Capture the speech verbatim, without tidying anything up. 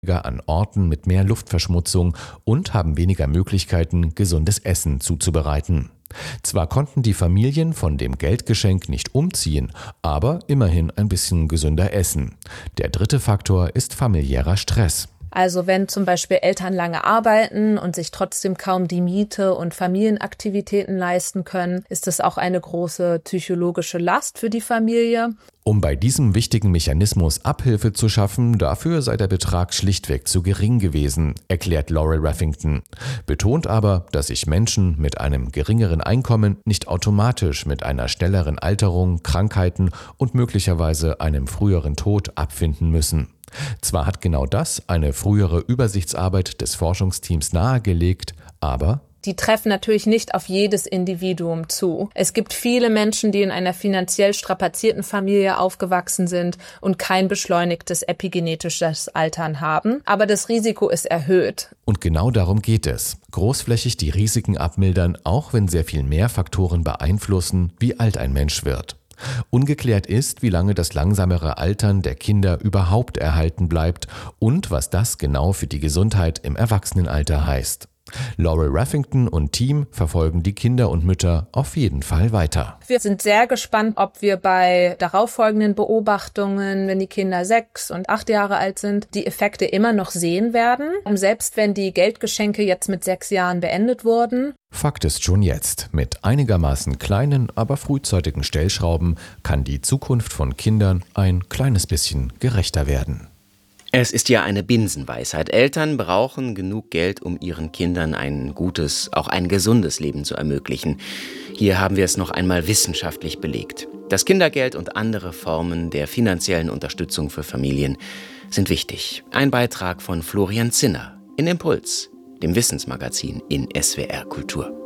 an Orten mit mehr Luftverschmutzung und haben weniger Möglichkeiten, gesundes Essen zuzubereiten. Zwar konnten die Familien von dem Geldgeschenk nicht umziehen, aber immerhin ein bisschen gesünder essen. Der dritte Faktor ist familiärer Stress. Also wenn zum Beispiel Eltern lange arbeiten und sich trotzdem kaum die Miete und Familienaktivitäten leisten können, ist es auch eine große psychologische Last für die Familie. Um bei diesem wichtigen Mechanismus Abhilfe zu schaffen, dafür sei der Betrag schlichtweg zu gering gewesen, erklärt Laurel Raffington. Betont aber, dass sich Menschen mit einem geringeren Einkommen nicht automatisch mit einer schnelleren Alterung, Krankheiten und möglicherweise einem früheren Tod abfinden müssen. Zwar hat genau das eine frühere Übersichtsarbeit des Forschungsteams nahegelegt, aber die treffen natürlich nicht auf jedes Individuum zu. Es gibt viele Menschen, die in einer finanziell strapazierten Familie aufgewachsen sind und kein beschleunigtes epigenetisches Altern haben. Aber das Risiko ist erhöht. Und genau darum geht es. Großflächig die Risiken abmildern, auch wenn sehr viel mehr Faktoren beeinflussen, wie alt ein Mensch wird. Ungeklärt ist, wie lange das langsamere Altern der Kinder überhaupt erhalten bleibt und was das genau für die Gesundheit im Erwachsenenalter heißt. Laurel Raffington und Team verfolgen die Kinder und Mütter auf jeden Fall weiter. Wir sind sehr gespannt, ob wir bei darauffolgenden Beobachtungen, wenn die Kinder sechs und acht Jahre alt sind, die Effekte immer noch sehen werden. Und selbst wenn die Geldgeschenke jetzt mit sechs Jahren beendet wurden. Fakt ist schon jetzt, mit einigermaßen kleinen, aber frühzeitigen Stellschrauben kann die Zukunft von Kindern ein kleines bisschen gerechter werden. Es ist ja eine Binsenweisheit. Eltern brauchen genug Geld, um ihren Kindern ein gutes, auch ein gesundes Leben zu ermöglichen. Hier haben wir es noch einmal wissenschaftlich belegt. Das Kindergeld und andere Formen der finanziellen Unterstützung für Familien sind wichtig. Ein Beitrag von Florian Zinner in Impuls, dem Wissensmagazin in S W R Kultur.